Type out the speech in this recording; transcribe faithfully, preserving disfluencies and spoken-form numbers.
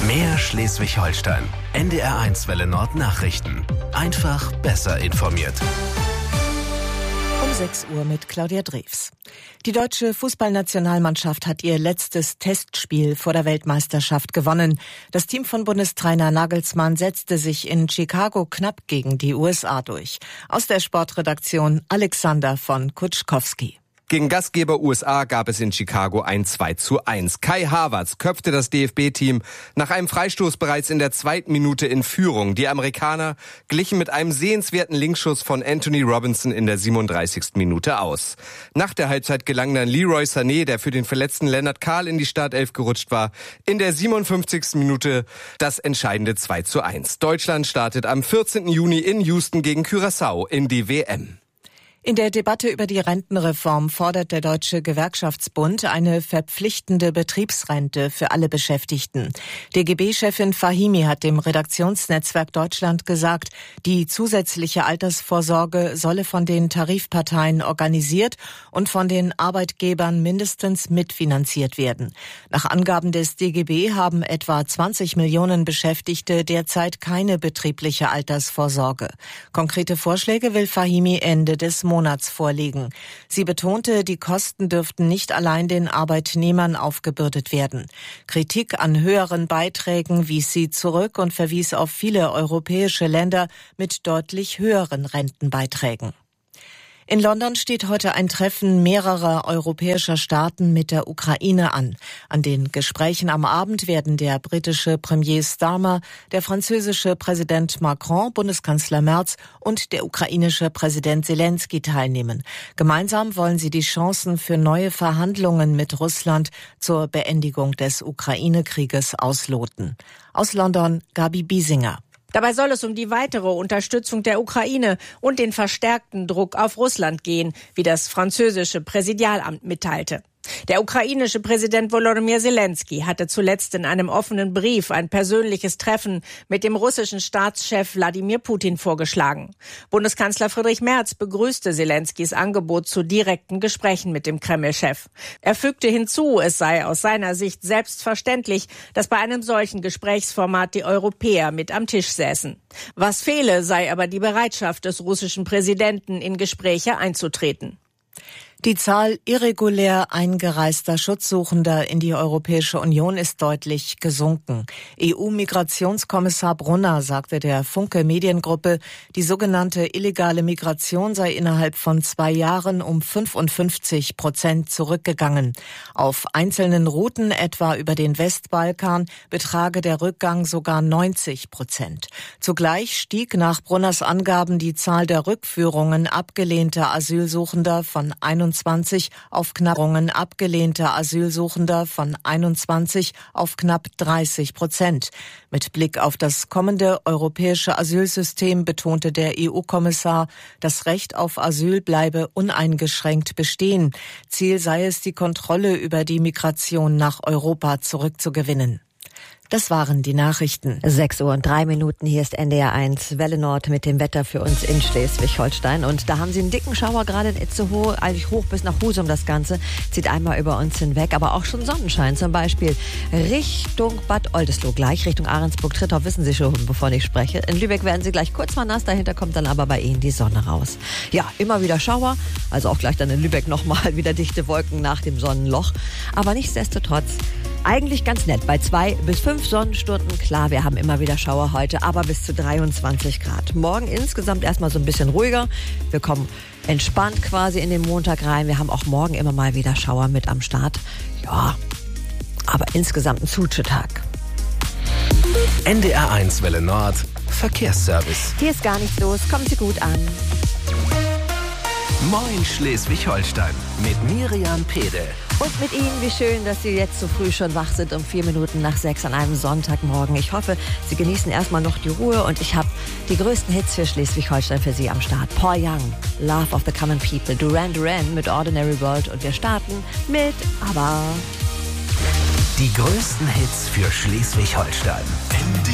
Mehr Schleswig-Holstein. N D R eins Welle Nord Nachrichten. Einfach besser informiert. Um sechs Uhr mit Claudia Drews. Die deutsche Fußballnationalmannschaft hat ihr letztes Testspiel vor der Weltmeisterschaft gewonnen. Das Team von Bundestrainer Nagelsmann setzte sich in Chicago knapp gegen die U S A durch. Aus der Sportredaktion Alexander von Kutschkowski. Gegen Gastgeber U S A gab es in Chicago ein zwei zu eins. Kai Havertz köpfte das D F B-Team nach einem Freistoß bereits in der zweiten Minute in Führung. Die Amerikaner glichen mit einem sehenswerten Linksschuss von Anthony Robinson in der siebenunddreißigsten Minute aus. Nach der Halbzeit gelang dann Leroy Sané, der für den verletzten Lennart Kahl in die Startelf gerutscht war, in der siebenundfünfzigsten Minute das entscheidende zwei zu eins. Deutschland startet am vierzehnten Juni in Houston gegen Curaçao in die W M. In der Debatte über die Rentenreform fordert der Deutsche Gewerkschaftsbund eine verpflichtende Betriebsrente für alle Beschäftigten. D G B-Chefin Fahimi hat dem Redaktionsnetzwerk Deutschland gesagt, die zusätzliche Altersvorsorge solle von den Tarifparteien organisiert und von den Arbeitgebern mindestens mitfinanziert werden. Nach Angaben des D G B haben etwa zwanzig Millionen Beschäftigte derzeit keine betriebliche Altersvorsorge. Konkrete Vorschläge will Fahimi Ende des Monats Monats vorlegen. Sie betonte, die Kosten dürften nicht allein den Arbeitnehmern aufgebürdet werden. Kritik an höheren Beiträgen wies sie zurück und verwies auf viele europäische Länder mit deutlich höheren Rentenbeiträgen. In London steht heute ein Treffen mehrerer europäischer Staaten mit der Ukraine an. An den Gesprächen am Abend werden der britische Premier Starmer, der französische Präsident Macron, Bundeskanzler Merz und der ukrainische Präsident Zelensky teilnehmen. Gemeinsam wollen sie die Chancen für neue Verhandlungen mit Russland zur Beendigung des Ukraine-Krieges ausloten. Aus London, Gabi Biesinger. Dabei soll es um die weitere Unterstützung der Ukraine und den verstärkten Druck auf Russland gehen, wie das französische Präsidialamt mitteilte. Der ukrainische Präsident Volodymyr Zelensky hatte zuletzt in einem offenen Brief ein persönliches Treffen mit dem russischen Staatschef Wladimir Putin vorgeschlagen. Bundeskanzler Friedrich Merz begrüßte Zelenskys Angebot zu direkten Gesprächen mit dem Kreml-Chef. Er fügte hinzu, es sei aus seiner Sicht selbstverständlich, dass bei einem solchen Gesprächsformat die Europäer mit am Tisch säßen. Was fehle, sei aber die Bereitschaft des russischen Präsidenten, in Gespräche einzutreten. Die Zahl irregulär eingereister Schutzsuchender in die Europäische Union ist deutlich gesunken. E U-Migrationskommissar Brunner sagte der Funke Mediengruppe, die sogenannte illegale Migration sei innerhalb von zwei Jahren um fünfundfünfzig Prozent zurückgegangen. Auf einzelnen Routen, etwa über den Westbalkan, betrage der Rückgang sogar neunzig Prozent. Zugleich stieg nach Brunners Angaben die Zahl der Rückführungen abgelehnter Asylsuchender von einundzwanzig auf knapp abgelehnter Asylsuchender von einundzwanzig auf knapp dreißig Prozent. Mit Blick auf das kommende europäische Asylsystem betonte der E U-Kommissar, das Recht auf Asyl bleibe uneingeschränkt bestehen. Ziel sei es, die Kontrolle über die Migration nach Europa zurückzugewinnen. Das waren die Nachrichten. sechs Uhr und drei Minuten, hier ist N D R eins Welle Nord mit dem Wetter für uns in Schleswig-Holstein. Und da haben Sie einen dicken Schauer gerade in Itzehoe, eigentlich hoch bis nach Husum das Ganze. Zieht einmal über uns hinweg, aber auch schon Sonnenschein, zum Beispiel Richtung Bad Oldesloe, gleich Richtung Ahrensburg-Trithau, wissen Sie schon, bevor ich spreche. In Lübeck werden Sie gleich kurz mal nass, dahinter kommt dann aber bei Ihnen die Sonne raus. Ja, immer wieder Schauer, also auch gleich dann in Lübeck nochmal wieder dichte Wolken nach dem Sonnenloch. Aber nichtsdestotrotz eigentlich ganz nett. Bei zwei bis fünf Sonnenstunden, klar, wir haben immer wieder Schauer heute, aber bis zu dreiundzwanzig Grad. Morgen insgesamt erstmal so ein bisschen ruhiger. Wir kommen entspannt quasi in den Montag rein. Wir haben auch morgen immer mal wieder Schauer mit am Start. Ja, aber insgesamt ein Zutschetag. N D R eins Welle Nord, Verkehrsservice. Hier ist gar nichts los, kommen Sie gut an. Moin Schleswig-Holstein mit Miriam Pede. Und mit Ihnen, wie schön, dass Sie jetzt so früh schon wach sind, um vier Minuten nach sechs an einem Sonntagmorgen. Ich hoffe, Sie genießen erstmal noch die Ruhe und ich habe die größten Hits für Schleswig-Holstein für Sie am Start. Paul Young, Love of the Common People, Duran Duran mit Ordinary World und wir starten mit Aber. Die größten Hits für Schleswig-Holstein.